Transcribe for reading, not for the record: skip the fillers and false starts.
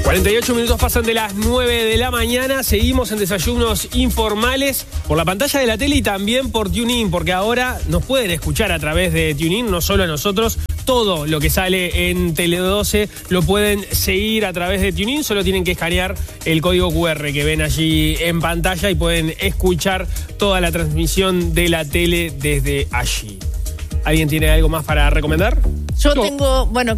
48 minutos pasan de las 9 de la mañana. Seguimos en Desayunos Informales por la pantalla de la tele y también por TuneIn, porque ahora nos pueden escuchar a través de TuneIn, no solo a nosotros. Todo lo que sale en Tele12 lo pueden seguir a través de TuneIn. Solo tienen que escanear el código QR que ven allí en pantalla y pueden escuchar toda la transmisión de la tele desde allí. ¿Alguien tiene algo más para recomendar? Yo tengo, bueno,